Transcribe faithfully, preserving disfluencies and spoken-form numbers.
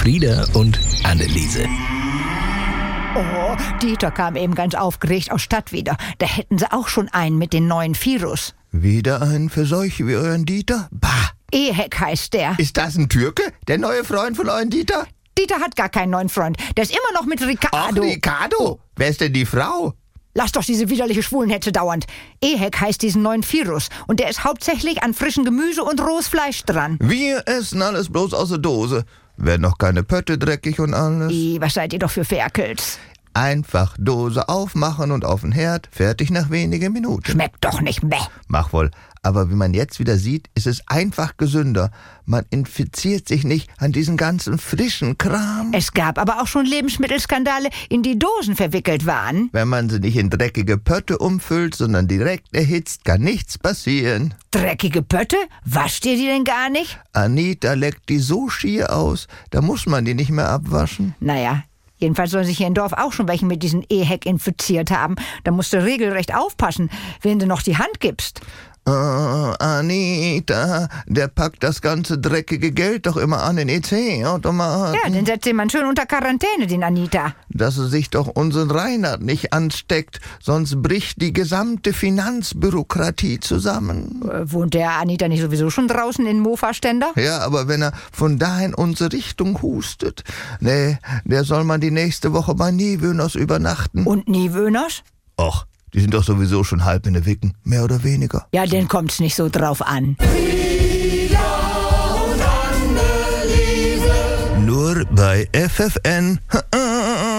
Frieda und Anneliese. Oh, Dieter kam eben ganz aufgeregt aus Stadt wieder. Da hätten sie auch schon einen mit den neuen Virus. Wieder einen für solche wie euren Dieter? Bah! Ehek heißt der. Ist das ein Türke, der neue Freund von euren Dieter? Dieter hat gar keinen neuen Freund. Der ist immer noch mit Ricardo. Ach, Ricardo? Wer ist denn die Frau? Lass doch diese widerliche Schwulenhetze dauernd. Ehek heißt diesen neuen Virus. Und der ist hauptsächlich an frischem Gemüse und rohes Fleisch dran. Wir essen alles bloß aus der Dose. Werden noch keine Pötte dreckig und alles. I, was seid ihr doch für Ferkels? Einfach Dose aufmachen und auf den Herd. Fertig nach wenigen Minuten. Schmeckt doch nicht mehr. Mach wohl. Aber wie man jetzt wieder sieht, ist es einfach gesünder. Man infiziert sich nicht an diesen ganzen frischen Kram. Es gab aber auch schon Lebensmittelskandale, in die Dosen verwickelt waren. Wenn man sie nicht in dreckige Pötte umfüllt, sondern direkt erhitzt, kann nichts passieren. Dreckige Pötte? Wascht ihr die denn gar nicht? Anita leckt die so schier aus, da muss man die nicht mehr abwaschen. Naja, jedenfalls sollen sich hier im Dorf auch schon welche mit diesem Ehek infiziert haben. Da musst du regelrecht aufpassen, wenn du noch die Hand gibst. Oh, Anita, der packt das ganze dreckige Geld doch immer an den E C-Automaten. Ja, den setzt man schön unter Quarantäne, den Anita. Dass er sich doch unseren Reinhard nicht ansteckt, sonst bricht die gesamte Finanzbürokratie zusammen. Äh, wohnt der Anita nicht sowieso schon draußen in Mofa-Ständer? Ja, aber wenn er von da in unsere Richtung hustet, nee, der soll man die nächste Woche bei Niewöhners übernachten. Und Niewöhners? Och, die sind doch sowieso schon halb in der Wicken, mehr oder weniger. Ja, den kommt's nicht so drauf an. Nur bei F F N.